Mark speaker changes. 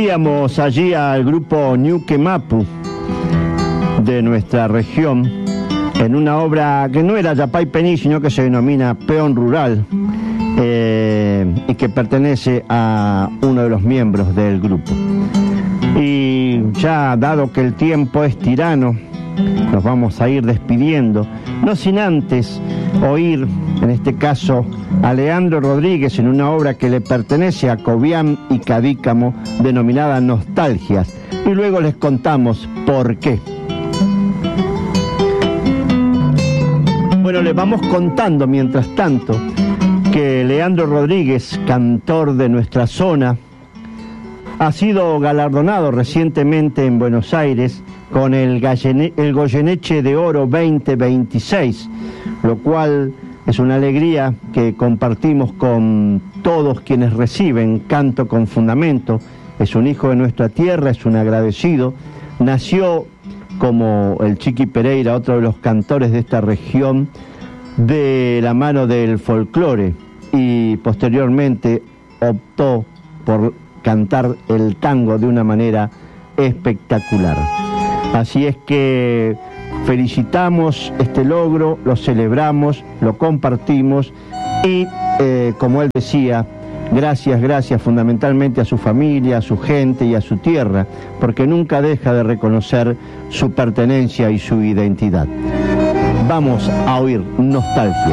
Speaker 1: Veíamos allí al grupo Ñuque Mapu de nuestra región en una obra que no era Yapay Pení, sino que se denomina Peón Rural, y que pertenece a uno de los miembros del grupo. Y ya dado que el tiempo es tirano, nos vamos a ir despidiendo, no sin antes oír, en este caso, a Leandro Rodríguez en una obra que le pertenece a Cobián y Cadícamo, denominada Nostalgias, y luego les contamos por qué. Bueno, les vamos contando mientras tanto que Leandro Rodríguez, cantor de nuestra zona, ha sido galardonado recientemente en Buenos Aires con el Goyeneche de Oro 2026, lo cual es una alegría que compartimos con todos quienes reciben Canto con Fundamento. Es un hijo de nuestra tierra, es un agradecido. Nació como el Chiqui Pereira, otro de los cantores de esta región, de la mano del folclore, y posteriormente optó por cantar el tango de una manera espectacular. Así es que felicitamos este logro, lo celebramos, lo compartimos y, como él decía, gracias fundamentalmente a su familia, a su gente y a su tierra, porque nunca deja de reconocer su pertenencia y su identidad. Vamos a oír Nostalgia.